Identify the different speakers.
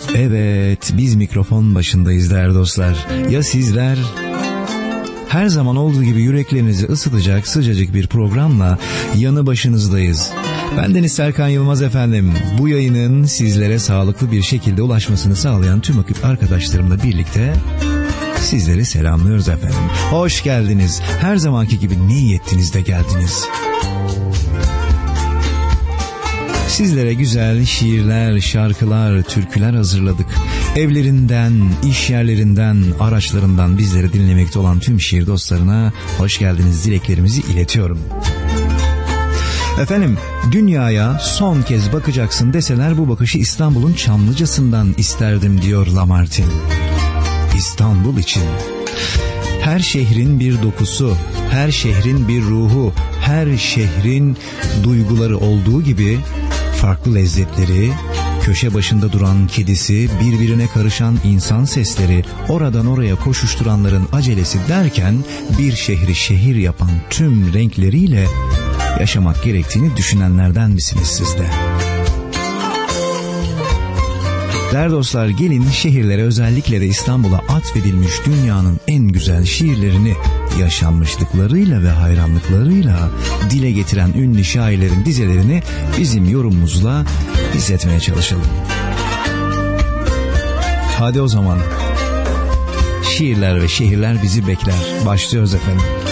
Speaker 1: Evet, biz mikrofon başındayız değerli dostlar. Ya sizler? Her zaman olduğu gibi yüreklerinizi ısıtacak sıcacık bir programla yanı başınızdayız. Bendeniz Serkan Yılmaz efendim. Bu yayının sizlere sağlıklı bir şekilde ulaşmasını sağlayan tüm ekip arkadaşlarımla birlikte sizleri selamlıyoruz efendim. Hoş geldiniz. Her zamanki gibi ne iyi ettiniz de geldiniz. Sizlere güzel şiirler, şarkılar, türküler hazırladık. Evlerinden, iş yerlerinden, araçlarından bizleri dinlemekte olan tüm şiir dostlarına hoş geldiniz dileklerimizi iletiyorum. Efendim, dünyaya son kez bakacaksın deseler bu bakışı İstanbul'un Çamlıca'sından isterdim diyor Lamartine. İstanbul için. Her şehrin bir dokusu, her şehrin bir ruhu, her şehrin duyguları olduğu gibi farklı lezzetleri, köşe başında duran kedisi, birbirine karışan insan sesleri, oradan oraya koşuşturanların acelesi derken bir şehri şehir yapan tüm renkleriyle yaşamak gerektiğini düşünenlerden misiniz siz de? Değerli dostlar, gelin şehirlere, özellikle de İstanbul'a atfedilmiş dünyanın en güzel şiirlerini yaşanmışlıklarıyla ve hayranlıklarıyla dile getiren ünlü şairlerin dizelerini bizim yorumumuzla izletmeye çalışalım. Hadi o zaman, şiirler ve şehirler bizi bekler. Başlıyoruz efendim.